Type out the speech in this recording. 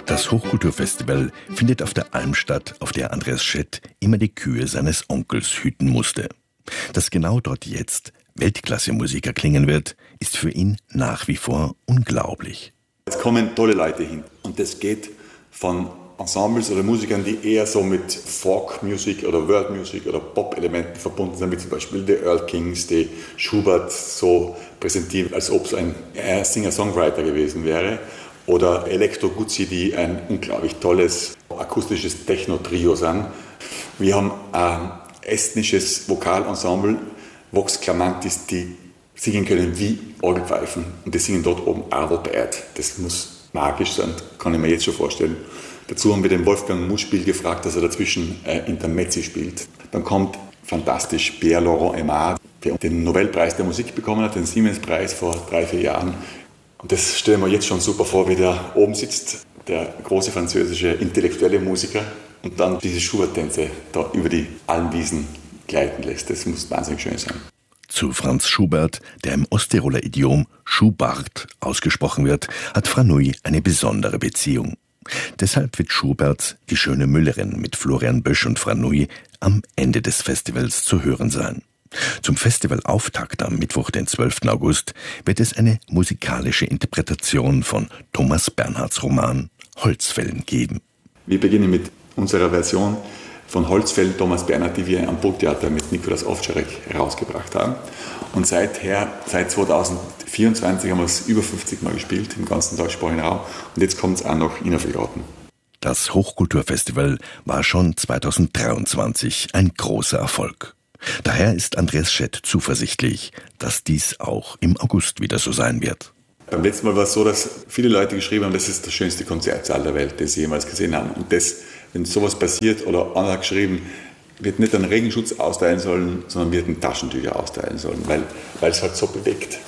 Das Hochkulturfestival findet auf der Alm statt, auf der Andreas Schett immer die Kühe seines Onkels hüten musste. Dass genau dort jetzt Weltklasse-Musik erklingen wird, ist für ihn nach wie vor unglaublich. Es kommen tolle Leute hin und das geht von Ensembles oder Musikern, die eher so mit Folk-Musik oder World-Music oder Pop-Elementen verbunden sind, wie zum Beispiel die Earl Kings, die Schubert so präsentieren, als ob es ein Singer-Songwriter gewesen wäre. Oder Elektro Guzzi, die ein unglaublich tolles akustisches Techno-Trio sind. Wir haben ein estnisches Vokalensemble, Vox Clamantis, die singen können wie Orgelpfeifen. Und die singen dort oben Arvo Pärt. Das muss magisch sein, kann ich mir jetzt schon vorstellen. Dazu haben wir den Wolfgang Muschspiel gefragt, dass er dazwischen Intermezzi spielt. Dann kommt fantastisch Pierre-Laurent Aimard, der den Nobelpreis der Musik bekommen hat, den Siemens-Preis vor 3-4 Jahren. Und das stellen wir jetzt schon super vor, wie der oben sitzt, der große französische intellektuelle Musiker, und dann diese Schubert-Tänze da über die Almwiesen gleiten lässt. Das muss wahnsinnig schön sein. Zu Franz Schubert, der im Osttiroler Idiom Schubart ausgesprochen wird, hat Franui eine besondere Beziehung. Deshalb wird Schubert, die schöne Müllerin mit Florian Bösch und Franui, am Ende des Festivals zu hören sein. Zum Festivalauftakt am Mittwoch, den 12. August, wird es eine musikalische Interpretation von Thomas Bernhards Roman Holzfällen geben. Wir beginnen mit unserer Version von Holzfällen Thomas Bernhard, die wir am Burgtheater mit Nikolaus Ovtcharek herausgebracht haben. Und seit 2024 haben wir es über 50 Mal gespielt im ganzen deutschsprachigen Raum. Und jetzt kommt es auch noch in Innervillgarten. Das Hochkulturfestival war schon 2023 ein großer Erfolg. Daher ist Andreas Schett zuversichtlich, dass dies auch im August wieder so sein wird. Beim letzten Mal war es so, dass viele Leute geschrieben haben, das ist das schönste Konzertsaal der Welt, das sie jemals gesehen haben. Und das, wenn sowas passiert, oder einer hat geschrieben, wird nicht einen Regenschutz austeilen sollen, sondern wird ein Taschentücher austeilen sollen, weil es halt so bewegt.